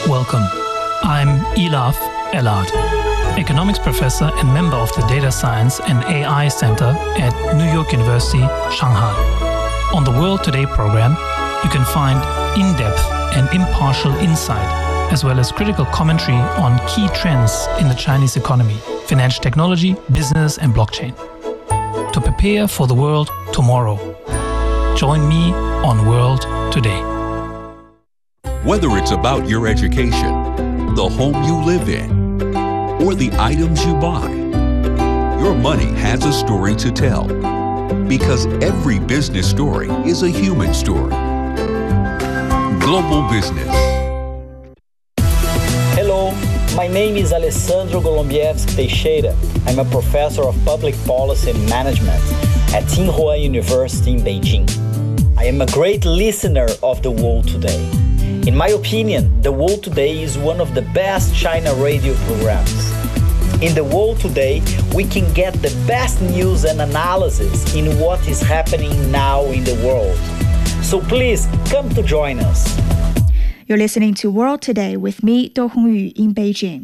Welcome. I'm Elaf Elad, economics professor and member of the Data Science and AI Center at New York University, Shanghai. On the World Today program, you can find in-depth and impartial insight, as well as critical commentary on key trends in the Chinese economy, financial technology, business, and blockchain. To prepare for the world tomorrow, join me on World Today. Whether it's about your education, the home you live in, or the items you buy, your money has a story to tell. Because every business story is a human story. Global Business. Hello, my name is Alessandro Golombieski Teixeira. I'm a professor of public policy and management at Tsinghua University in Beijing. I am a great listener of The World Today. In my opinion, The World Today is one of the best China radio programs. In The World Today, we can get the best news and analysis in what is happening now in the world. So please come to join us. You're listening to World Today with me, Do Hongyu, in Beijing.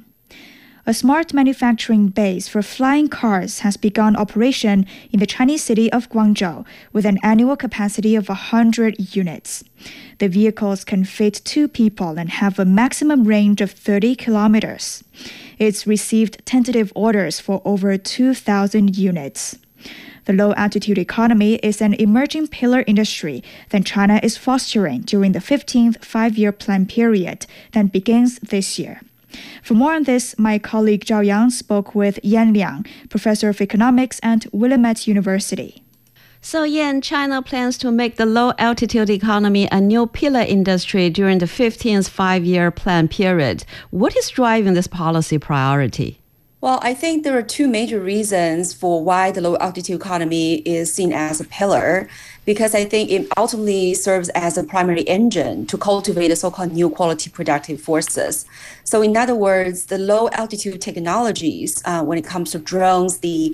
A smart manufacturing base for flying cars has begun operation in the Chinese city of Guangzhou with an annual capacity of 100 units. The vehicles can fit 2 people and have a maximum range of 30 kilometers. It's received tentative orders for over 2,000 units. The low-altitude economy is an emerging pillar industry that China is fostering during the 15th five-year plan period that begins this year. For more on this, my colleague Zhao Yang spoke with Yan Liang, professor of economics at Willamette University. So Yan, China plans to make the low-altitude economy a new pillar industry during the 15th five-year plan period. What is driving this policy priority? Well, I think there are 2 major reasons for why the low-altitude economy is seen as a pillar, because I think it ultimately serves as a primary engine to cultivate the so-called new quality productive forces. So in other words, the low-altitude technologies, when it comes to drones, the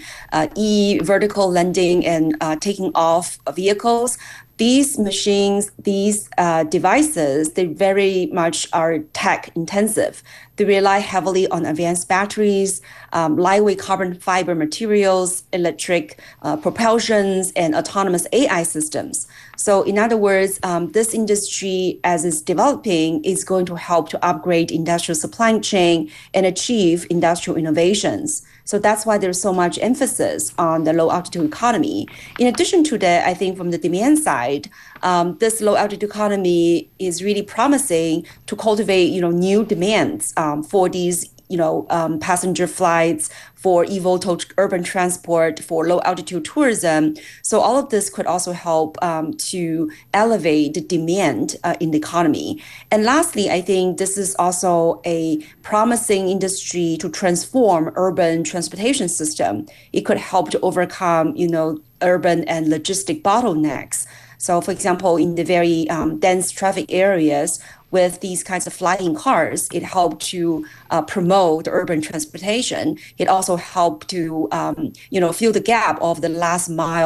vertical landing and taking off vehicles, these machines, these devices, they very much are tech intensive. They rely heavily on advanced batteries, lightweight carbon fiber materials, electric propulsions, and autonomous AI systems. So in other words, this industry, as it's developing, is going to help to upgrade industrial supply chain and achieve industrial innovations. So that's why there's so much emphasis on the low-altitude economy. In addition to that, I think from the demand side, this low-altitude economy is really promising to cultivate, new demands for these, passenger flights, for eVTOL urban transport, for low-altitude tourism. So all of this could also help to elevate the demand in the economy. And lastly, I think this is also a promising industry to transform urban transportation system. It could help to overcome, urban and logistic bottlenecks. So, for example, in the very dense traffic areas, with these kinds of flying cars, it helped to promote urban transportation. It also helped to, fill the gap of the last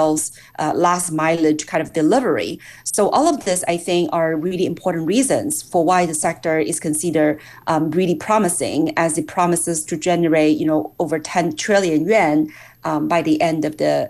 mileage kind of delivery. So all of this, I think, are really important reasons for why the sector is considered really promising, as it promises to generate, over 10 trillion yuan by the end of the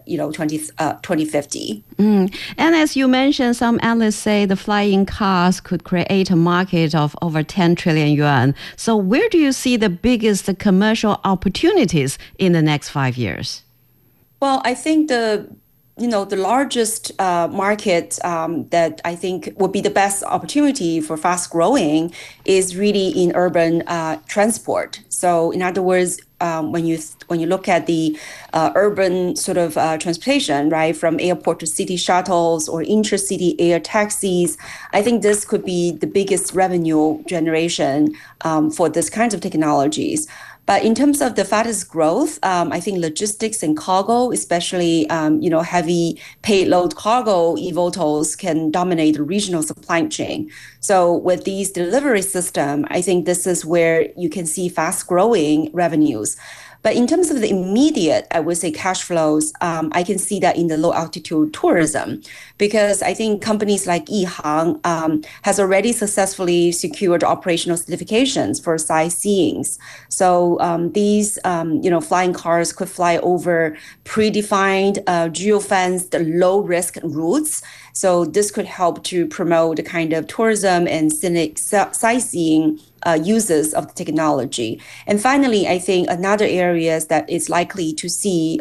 2050. And as you mentioned, some analysts say the flying cars could create a market of over 10 trillion yuan. So where do you see the biggest commercial opportunities in the next 5 years? Well, I think the largest market that I think would be the best opportunity for fast growing is really in urban transport. So in other words, when you look at the urban sort of transportation, right, from airport to city shuttles or intercity air taxis, I think this could be the biggest revenue generation for this kinds of technologies. But in terms of the fastest growth, I think logistics and cargo, especially heavy payload cargo eVTOLs, can dominate the regional supply chain. So with these delivery system, I think this is where you can see fast growing revenues. But in terms of the immediate, I would say cash flows, I can see that in the low altitude tourism, because I think companies like Yihang has already successfully secured operational certifications for sightseeing. So these flying cars could fly over predefined geofenced low risk routes. So this could help to promote the kind of tourism and scenic sightseeing uses of the technology. And finally, I think another area that is likely to see